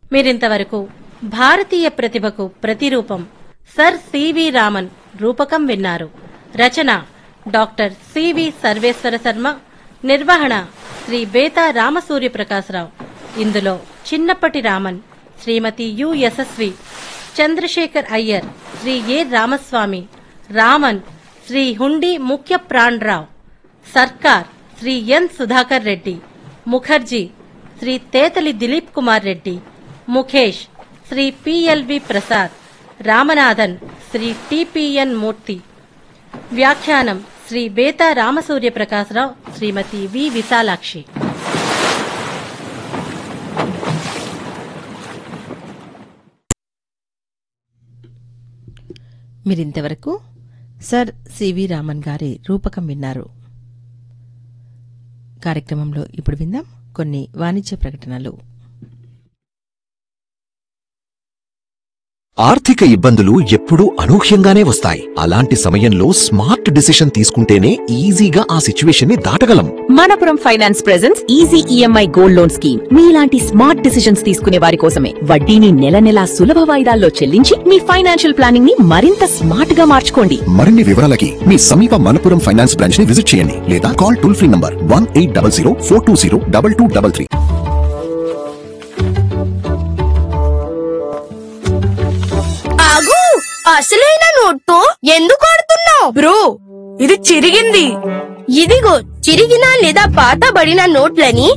మీరింతవరకు భారతీయ ప్రతిభకు ప్రతిరూపం సర్ సివి రామన్ రూపకం విన్నారు. రచన డాక్టర్ సివి సర్వేశ్వర శర్మ. నిర్వహణ శ్రీ బేతా రామసూర్యప్రకాశరావు. ఇందులో చిన్నప్పటి రామన్ శ్రీమతి యు యశస్వి, చంద్రశేఖర్ అయ్యర్ శ్రీ ఏ రామస్వామి, రామన్ శ్రీ హుండి ముఖ్య ప్రాణరావు, సర్కార్ శ్రీ ఎన్ సుధాకర్ రెడ్డి, ముఖర్జీ శ్రీ తేతలి దిలీప్ కుమార్ రెడ్డి, ముఖేష్ శ్రీ పిఎల్వి ప్రసాద్, రామనాథన్ శ్రీ టిపిఎన్ మూర్తి. వ్యాఖ్యానం శ్రీ బేతా రామసూర్యప్రకాశరావు, శ్రీమతి వి విశాలాక్షి. మీరింతవరకు సర్ సివి రామన్ గారి రూపకం విన్నారు. కార్యక్రమంలో ఇప్పుడు విందాం కొన్ని వాణిజ్య ప్రకటనలు. ఆర్థిక ఇబ్బందులు ఎప్పుడూ అనూహ్యంగానే వస్తాయి. అలాంటి సమయంలో స్మార్ట్ డిసిషన్ తీసుకుంటేనే ఈజీగా ఆ సిచ్యువేషన్ ని దాటగలం. Manappuram finance presents easy EMI gold loan scheme. మీలాంటి స్మార్ట్ డిసిషన్స్ తీసుకునే వారి కోసమే. వడ్డీని నెల నెలా సులభ వాయిదాల్లో చెల్లించి మీ ఫైనాన్షియల్ ప్లానింగ్ ని మరింత స్మార్ట్ గా మార్చుకోండి. మరిన్ని వివరాలకి మీ సమీప మనపురం ఫైనాన్స్ బ్రాంచ్ ని విజిట్ చేయండి లేదా కాల్ టోల్ ఫ్రీ నంబర్ 1800 420 2233. అసలైన నోట్తో ఎందుకు ఆడుతున్నావు బ్రో? ఇది చిరిగింది. ఇదిగో చిరిగిన లేదా పాతబడిన నోట్లని